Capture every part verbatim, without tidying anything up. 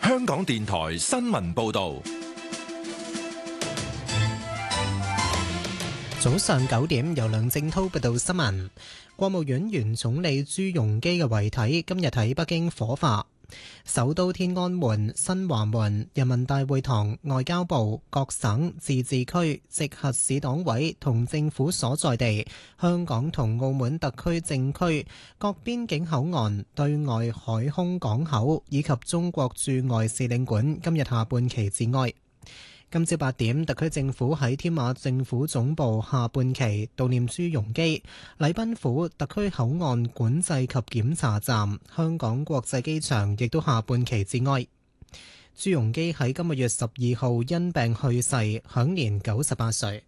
香港電台新聞報道。 早上九點，由梁正濤報道新聞。國務院原總理朱鎔基嘅遺體今日喺北京火化。首都天安門、新華門、人民大會堂、外交部、各省、自治區、直轄市黨委同政府所在地、香港同澳門特區政區、各邊境口岸、對外海空港口以及中國駐外使領館今日下半旗致哀。今朝八點，特區政府喺添馬政府總部下半旗悼念朱鎔基。禮賓府、特區口岸管制及檢查站、香港國際機場亦都下半旗致哀。朱鎔基喺今個月十二號因病去世，享年九十八歲。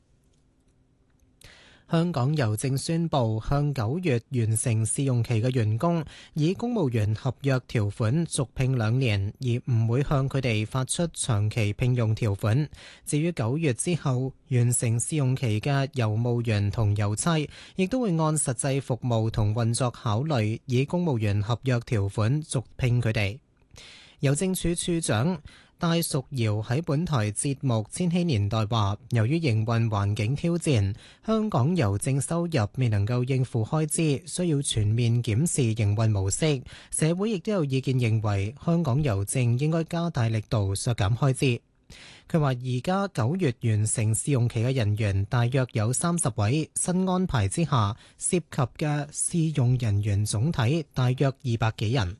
香港郵政宣布向九月完成試用期嘅員工以公務員合約條款續聘兩年，而唔會向佢哋發出長期聘用條款。至於九月之後完成試用期嘅郵務員同郵差，亦都會按實際服務同運作考慮，以公務員合約條款續聘佢哋。郵政署署長戴淑瑤喺本台節目《千禧年代》話，由於營運環境挑戰，香港郵政收入未能夠應付開支，需要全面檢視營運模式。社會亦都有意見認為，香港郵政應該加大力度削減開支。佢話：而家九月完成試用期嘅人員大約有三十位，新安排之下涉及嘅試用人員總體大約二百幾人。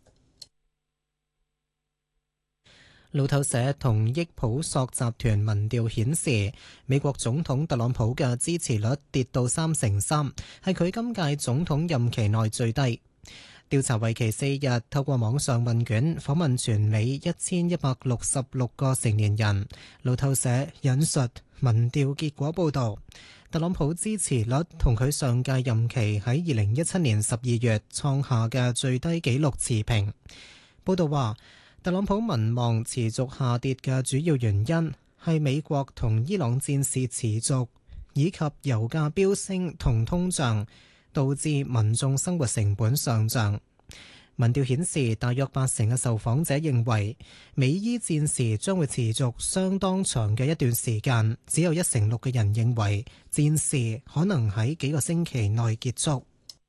路透社同益普索集團民調顯示，美國總統特朗普嘅支持率跌到三成三，係佢今屆總統任期內最低。調查為期四日，透過網上問卷訪問全美一千一百六十六個成年人。路透社引述民調結果報導，特朗普支持率同佢上屆任期喺二零一七年十二月創下嘅最低紀錄持平。報導話，特朗普民望持續下跌嘅主要原因係美國同伊朗戰事持續，以及油價飆升同通脹，導致民眾生活成本上漲。民調顯示，大約八成嘅受訪者認為美伊戰事將會持續相當長嘅一段時間，只有一成六嘅人認為戰事可能喺幾個星期內結束。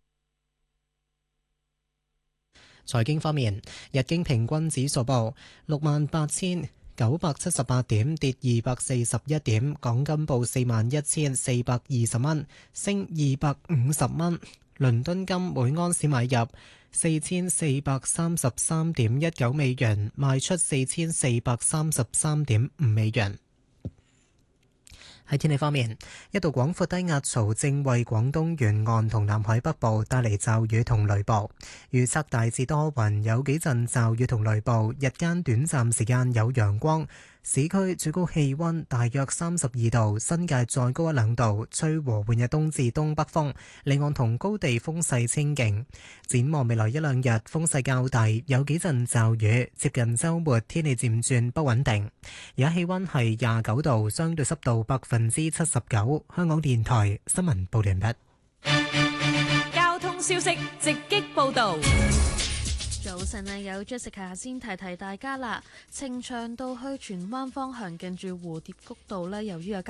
財經方面，日經平均指數報六萬八千九百七十八點，跌二百四十一點。港金報四萬一千四百二十蚊，升二百五十蚊。倫敦金每安士買入四千四百三十三點一九美元，賣出四千四百三十三點五美元。喺天氣方面，一道廣闊低壓槽正為廣東沿岸同南海北部帶嚟驟雨同雷暴，預測大致多雲，有幾陣驟雨同雷暴，日間短暫時間有陽光。市區最高氣溫大約三十二度，新界再高一兩度，吹和緩嘅東至東北風，離岸同高地風勢清勁。展望未來一兩日風勢較大，有幾陣驟雨，接近週末天氣漸轉不穩定。而家氣溫係廿九度，相對濕度百分之七十九。香港電台新聞報完畢。 交通消息直擊報道。 早晨啊，有 Jessica 先提提大家啦。呈祥道去荃灣方向近住蝴蝶谷道呢，由於有